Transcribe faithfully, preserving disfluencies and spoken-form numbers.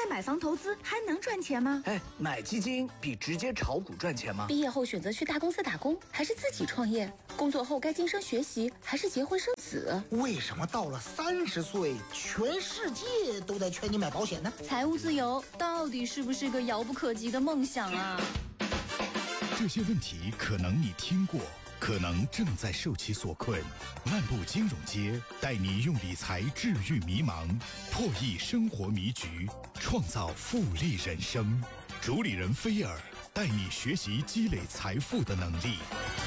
在买房投资还能赚钱吗？ 哎，买基金比直接炒股赚钱吗？ 毕业后选择去大公司打工，还是自己创业？工作后该晋升学习，还是结婚生子？ 为什么到了三十岁，全世界都在劝你买保险呢？ 财务自由到底是不是个遥不可及的梦想啊？ 这些问题可能你听过，可能正在受其所困。漫步金融街，带你用理财治愈迷茫，破译生活迷局，创造复利人生。主理人菲尔带你学习积累财富的能力。